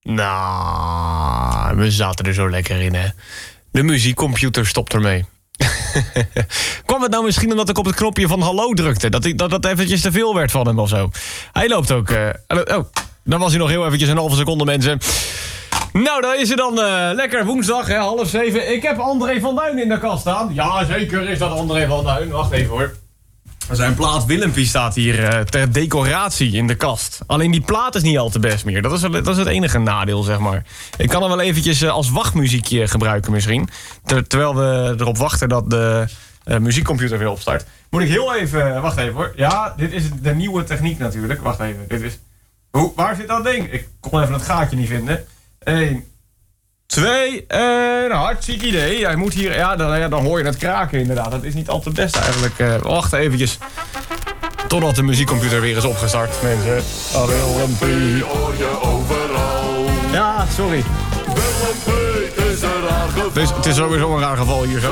Nou, we zaten er zo lekker in, hè. De muziekcomputer stopt ermee. Kwam het nou misschien omdat ik op het knopje van hallo drukte? Dat eventjes te veel werd van hem of zo? Hij loopt ook... dan was hij nog heel eventjes een halve seconde, mensen. Nou, dan is het dan lekker woensdag, hè, 6:30. Ik heb André van Duin in de kast staan. Ja, zeker is dat André van Duin. Wacht even, hoor. Zijn plaat Willempie staat hier ter decoratie in de kast. Alleen die plaat is niet al te best meer. Dat is het enige nadeel, zeg maar. Ik kan hem wel eventjes als wachtmuziekje gebruiken misschien. Terwijl we erop wachten dat de muziekcomputer weer opstart. Moet ik heel even... Wacht even, hoor. Ja, dit is de nieuwe techniek natuurlijk. Wacht even, dit is... Waar zit dat ding? Ik kon even het gaatje niet vinden. 1, 2, hartstikke idee. Hij moet hier, dan hoor je het kraken inderdaad. Dat is niet al te best eigenlijk. Wacht eventjes. Totdat de muziekcomputer weer is opgestart, mensen. Willempie hoor je overal. Ja, sorry. Willempie is een raar geval. Het is sowieso een raar geval hier zo.